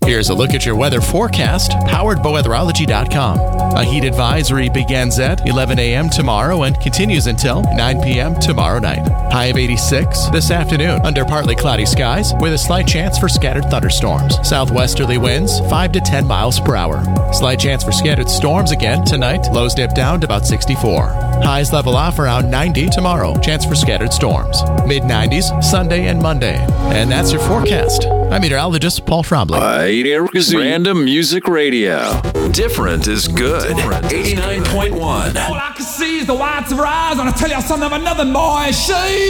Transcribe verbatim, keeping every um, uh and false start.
Here's a look at your weather forecast, powered by weatherology dot com. A heat advisory begins at eleven a.m. tomorrow and continues until nine p.m. tomorrow night. High of eighty-six this afternoon under partly cloudy skies with a slight chance for scattered thunderstorms. Southwesterly winds five to ten miles per hour. Slight chance for scattered storms again tonight. Lows dip down to about sixty-four. Highs level off around ninety tomorrow. Chance for scattered storms. mid nineties Sunday and Monday. And that's your forecast. I'm meteorologist Paul Trombley. Random Music Radio. Different is good. eighty-nine point one. All I can see is the whites of her eyes, and I tell you something of another boy. She